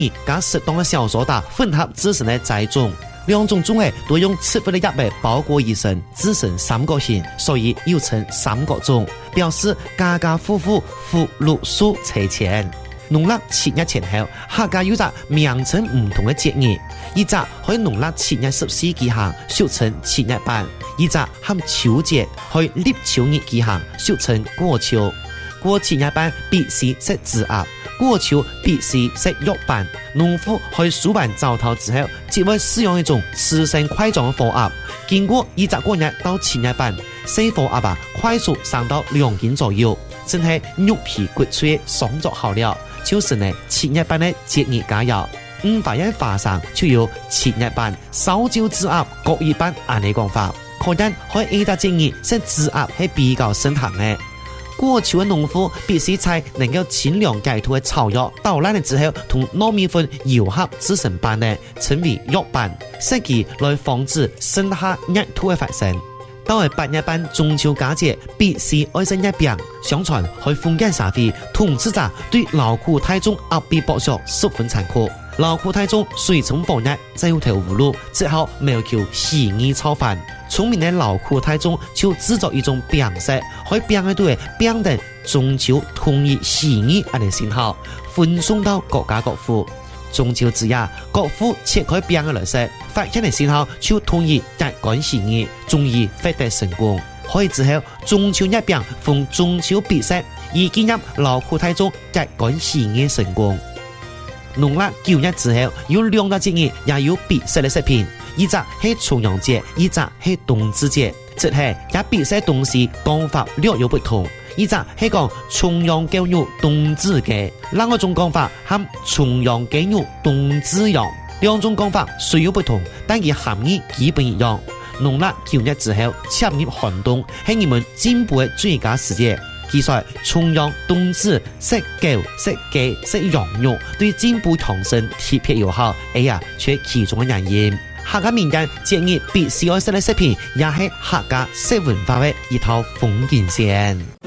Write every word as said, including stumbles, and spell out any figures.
叶加适当的小苏打混合制成的栽种。两种种类都用赤灰的叶被包裹而成，制成三角形，所以又称三角种，表示家家户户福禄寿齐全。农历七月前后，客家有着名称唔同嘅节日，一只喺农历七月十四舉行，俗稱七月半；一只含秋節喺立秋日舉行，俗稱過秋。過七月半必須食紙鴨，過秋必須食肉飯。農夫喺數完糟頭之後，只會使用一種雌性塊狀嘅火鴨。經過一隻過日到七月半，細火鴨啊快速生到兩斤左右，真係肉皮骨脆，爽作好了。就是呢七月半的節日佳肴，五花一花上就有七月半燒酒紙鴨各一半按呢講法，可見喺呢個節日食紙鴨係比較盛行嘅。過秋嘅農夫必須在能夠清涼解脫嘅草藥搗爛了之後，同糯米粉揉合製成板呢，稱為肉板，設計來防止盛夏熱土嘅發生。到係八月半中秋佳節，必須愛食一餅。相傳喺福建社會，統治者對勞苦大眾壓迫剝削十分殘酷。勞苦大眾隨從放日，走投無路，只好謀求喜宴炒飯。聰明嘅勞苦大眾就製作一種餅食，喺餅喺度嘅餅定中秋同一喜宴啊嘅信號，分送到各家各戶。中秋之夜，各戶切開餅嘅來食，發現嘅信號就同意日趕喜宴，終於獲得成功。可以之後，中秋一餅奉中秋必食，以紀念勞苦大眾日趕喜宴成功。農曆九日之後，有兩個節日也有必食嘅食品，一隻係重陽節，一隻係冬至節，即係也必食東西講法略有不同。一隻係講重陽雞肉冬至嘅，另一種講法含重陽雞肉冬至陽，兩種講法雖有不同，但其含義基本一樣。農曆九日之後切入寒冬，係你們進步嘅最佳時節。其實重陽冬至食狗食雞食羊肉對進步養生特別有效，哎呀，卻其中嘅原因。客家民間節日必須要食嘅食品，也係客家食文化嘅一套風景線。